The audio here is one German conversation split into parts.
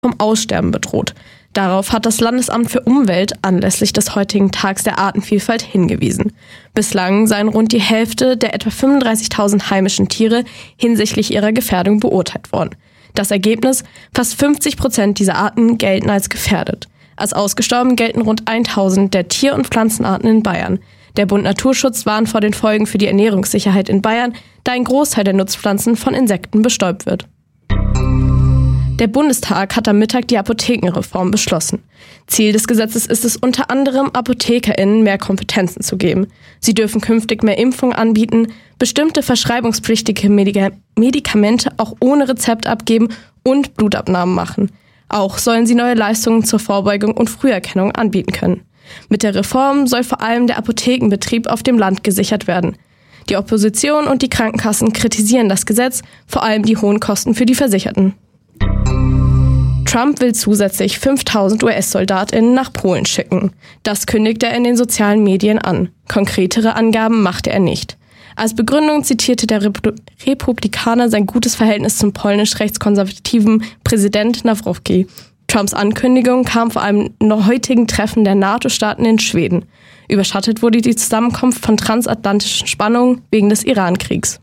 vom Aussterben bedroht. Darauf hat das Landesamt für Umwelt anlässlich des heutigen Tags der Artenvielfalt hingewiesen. Bislang seien rund die Hälfte der etwa 35.000 heimischen Tiere hinsichtlich ihrer Gefährdung beurteilt worden. Das Ergebnis: fast 50% dieser Arten gelten als gefährdet. Als ausgestorben gelten rund 1.000 der Tier- und Pflanzenarten in Bayern. Der Bund Naturschutz warnt vor den Folgen für die Ernährungssicherheit in Bayern, da ein Großteil der Nutzpflanzen von Insekten bestäubt wird. Der Bundestag hat am Mittag die Apothekenreform beschlossen. Ziel des Gesetzes ist es unter anderem, ApothekerInnen mehr Kompetenzen zu geben. Sie dürfen künftig mehr Impfungen anbieten, bestimmte verschreibungspflichtige Medikamente auch ohne Rezept abgeben und Blutabnahmen machen. Auch sollen sie neue Leistungen zur Vorbeugung und Früherkennung anbieten können. Mit der Reform soll vor allem der Apothekenbetrieb auf dem Land gesichert werden. Die Opposition und die Krankenkassen kritisieren das Gesetz, vor allem die hohen Kosten für die Versicherten. Trump will zusätzlich 5.000 US-SoldatInnen nach Polen schicken. Das kündigte er in den sozialen Medien an. Konkretere Angaben machte er nicht. Als Begründung zitierte der Republikaner sein gutes Verhältnis zum polnisch-rechtskonservativen Präsident Nawrocki. Trumps Ankündigung kam vor einem heutigen Treffen der NATO-Staaten in Schweden. Überschattet wurde die Zusammenkunft von transatlantischen Spannungen wegen des Iran-Kriegs.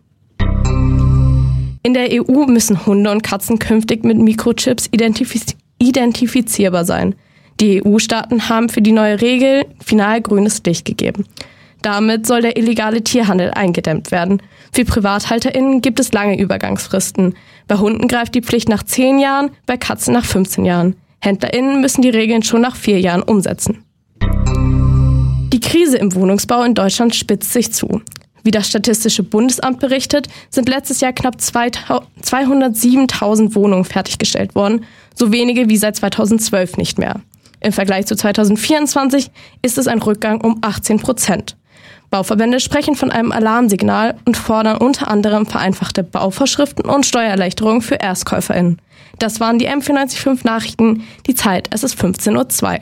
In der EU müssen Hunde und Katzen künftig mit Mikrochips identifizierbar sein. Die EU-Staaten haben für die neue Regel final grünes Licht gegeben. Damit soll der illegale Tierhandel eingedämmt werden. Für PrivathalterInnen gibt es lange Übergangsfristen. Bei Hunden greift die Pflicht nach 10 Jahren, bei Katzen nach 15 Jahren. HändlerInnen müssen die Regeln schon nach 4 Jahren umsetzen. Die Krise im Wohnungsbau in Deutschland spitzt sich zu. Wie das Statistische Bundesamt berichtet, sind letztes Jahr knapp 207.000 Wohnungen fertiggestellt worden, so wenige wie seit 2012 nicht mehr. Im Vergleich zu 2024 ist es ein Rückgang um 18%. Bauverbände sprechen von einem Alarmsignal und fordern unter anderem vereinfachte Bauvorschriften und Steuererleichterungen für ErstkäuferInnen. Das waren die M495 Nachrichten. Die Zeit, es ist 15:02 Uhr.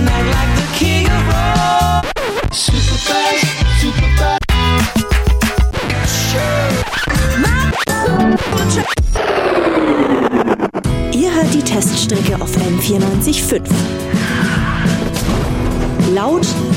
Ihr hört die Teststrecke auf M94.5. Laut,